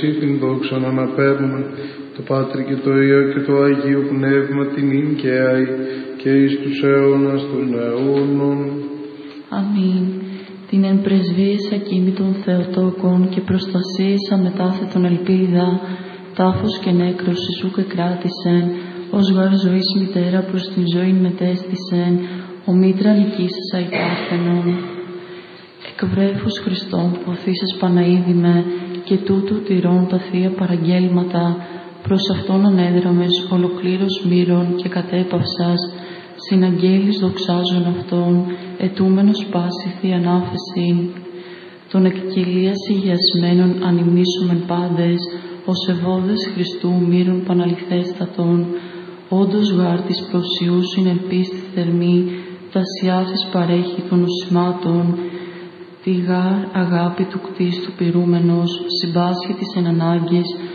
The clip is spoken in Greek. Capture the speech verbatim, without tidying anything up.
εσύ την δόξα να αναπέμπουμε, το Πάτρι και το Υιό και το Αγίο Πνεύμα την ίν και αη και εις τους αιώνας των αιώνων. Αμήν. Την εν πρεσβείες ακίμητων Θεοτόκων και προστασίες αμετάθετον ελπίδα, τάφος και νέκρος Ιησού και κράτησεν, ως γάρ ζωής μητέρα προς την ζωήν μετέστησεν, ο μήτρα νικήσας αϊπάρθενον. Εκ βρέφους Χριστόν ποθήσας Παναίδημε, και τούτου τηρών τα θεία παραγγέλματα, προς αυτόν ανέδραμες ολοκλήρως μύρων και κατέπαυσας, συναγγέλεις δοξάζων αυτόν, ετούμενος πάση θείαν άφεσιν. Τον εκ κοιλίας υγιασμένων ανυμνήσομεν πάντες, ως ευώδες Χριστού μύρων παναληθέστατον, όντως γάρ της προσιούς είναι πίστη θερμή, τασιάφης παρέχει των ουσμάτων, τη γάρ αγάπη του κτίστου πυρούμενος, συμπάσχει τις εν ανάγκες,